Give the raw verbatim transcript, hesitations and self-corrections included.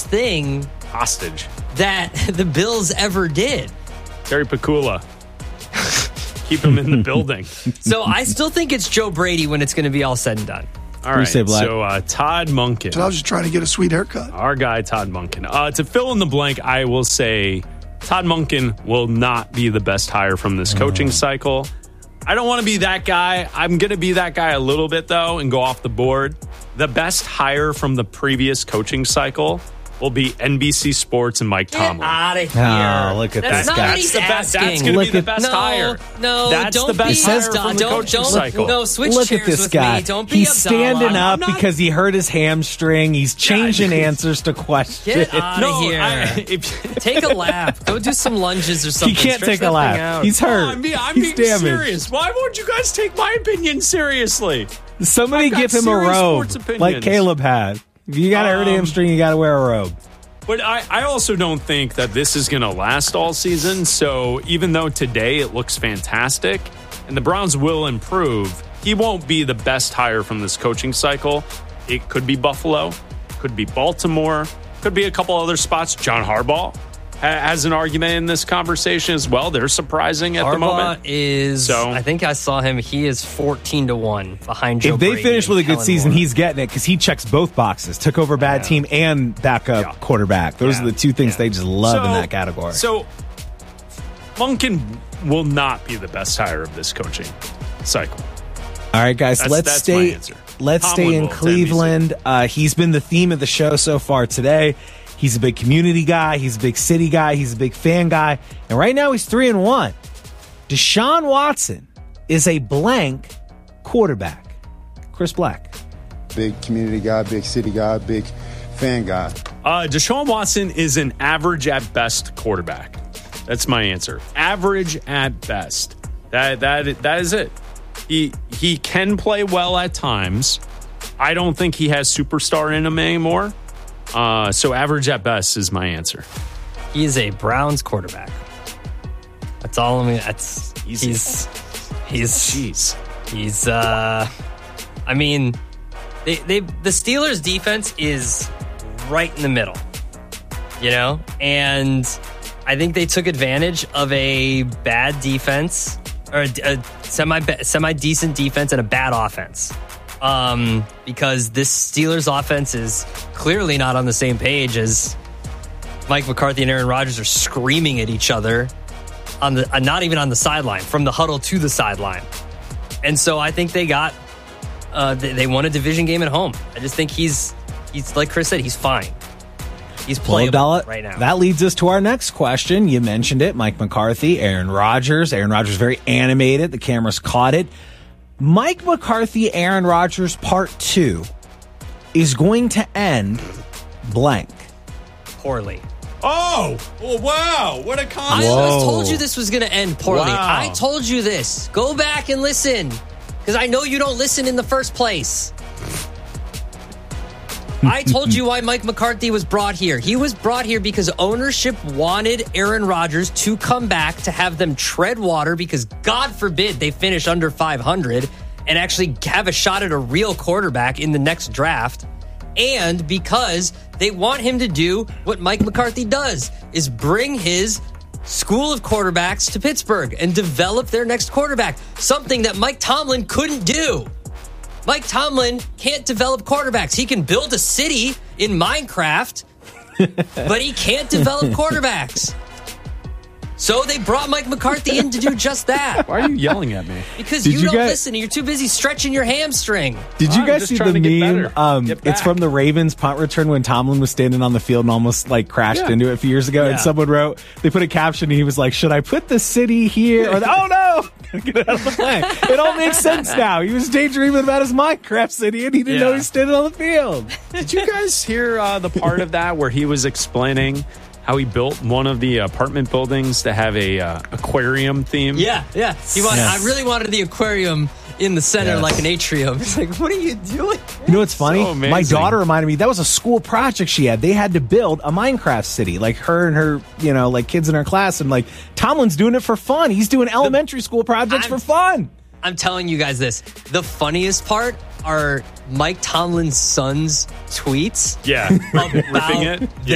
best thing hostage that the Bills ever did. Terry Pacula. Keep him in the building. So I still think it's Joe Brady when it's going to be all said and done. All right, so uh, Todd Monken. So I was just trying to get a sweet haircut. Our guy, Todd Monken. Uh, to fill in the blank, I will say Todd Monken will not be the best hire from this coaching cycle. I don't want to be that guy. I'm going to be that guy a little bit, though, and go off the board. The best hire from the previous coaching cycle will be N B C Sports and Mike Get Tomlin. out of here. Oh, look at That's this not guy. what he's That's the best. asking. That's going to Look be the at- best no, hire. No, That's don't the best be hire don't, from the don't, coaching don't, cycle. No, switch Look chairs at this with guy. me. Don't be He's Abdallah. standing up I'm not- because he hurt his hamstring. He's changing answers to questions. Get out No, of here. I, if, Take a lap. Go do some lunges or He something. can't Stretch take that a thing lap. out. He's hurt. I'm, being, I'm He's being damaged. serious. Why won't you guys take my opinion seriously? Somebody I've got give him a serious robe sports opinions. like Caleb had. If you got a hurt Um, hamstring, you got to wear a robe. But I, I also don't think that this is going to last all season. So even though today it looks fantastic and the Browns will improve, he won't be the best hire from this coaching cycle. It could be Buffalo, could be Baltimore, could be a couple other spots. John Harbaugh ha- has an argument in this conversation as well. They're surprising at Harbaugh the moment. is, So- I think I saw him. He is fourteen to one behind Joe If they Brady finish and with a good Kellen season, Moore. he's getting it because he checks both boxes. Took over a bad Yeah. team and backup Yeah. quarterback. Those Yeah. are the two things Yeah. they just love in So- that category. So Monken will not be the best hire of this coaching cycle. All right, guys, That's- let's that's stay. my answer. Let's Tomlin stay in will to Cleveland. Uh, he's been the theme of the show so far today. He's a big community guy. He's a big city guy. He's a big fan guy. And right now, he's three and one. Deshaun Watson is a blank quarterback. Chris Black. Big community guy, big city guy, big fan guy. Uh, Deshaun Watson is an average at best quarterback. That's my answer. Average at best. That that that is it. He he can play well at times. I don't think he has superstar in him anymore. Uh, so average at best is my answer. He is a Browns quarterback. That's all I mean. That's Easy. he's he's Jeez. he's uh I mean they they the Steelers defense is right in the middle. You know? And I think they took advantage of a bad defense or a, a semi semi decent defense and a bad offense. Um, because this Steelers offense is clearly not on the same page as Mike McCarthy and Aaron Rodgers are screaming at each other on the uh, not even on the sideline, from the huddle to the sideline. And so I think they got uh, they, they won a division game at home. I just think he's he's like Chris said, he's fine. He's Well, playable Abdallah, right now. that leads us to our next question. You mentioned it. Mike McCarthy, Aaron Rodgers. Aaron Rodgers very animated. The cameras caught it. Mike McCarthy, Aaron Rodgers, part two is going to end blank. Poorly. Oh, oh wow. What a I concept. always told you this was going to end poorly. Wow. I told you this. Go back and listen. Because I know you don't listen in the first place. I told you why Mike McCarthy was brought here. He was brought here because ownership wanted Aaron Rodgers to come back to have them tread water because God forbid they finish under five hundred and actually have a shot at a real quarterback in the next draft. And because they want him to do what Mike McCarthy does, is bring his school of quarterbacks to Pittsburgh and develop their next quarterback, something that Mike Tomlin couldn't do. Mike Tomlin can't develop quarterbacks. He can build a city in Minecraft, but he can't develop quarterbacks. So they brought Mike McCarthy in to do just that. Why are you yelling at me? Because Did you, you don't guys- listen. You're too busy stretching your hamstring. Did you I'm guys just see trying the to get meme? better. Um, Get it's back. from the Ravens punt return when Tomlin was standing on the field and almost like crashed Yeah. into it a few years ago. Yeah. And someone wrote, they put a caption and he was like, should I put the city here? Or the, oh no, get it out of the play. It all makes sense now. He was daydreaming about his Minecraft city and he didn't Yeah. know he was standing on the field. Did you guys hear uh, the part of that where he was explaining how he built one of the apartment buildings to have a uh, aquarium theme? Yeah, yeah. He wanted, Yes. I really wanted the aquarium in the center, Yes. like an atrium. It's like, what are you doing? You know what's funny? So amazing. My daughter reminded me that was a school project she had. They had to build a Minecraft city, like her and her, you know, like kids in her class. And like Tomlin's doing it for fun. He's doing elementary school projects I'm- for fun. I'm telling you guys this. The funniest part are Mike Tomlin's son's tweets Yeah. Ripping about it. the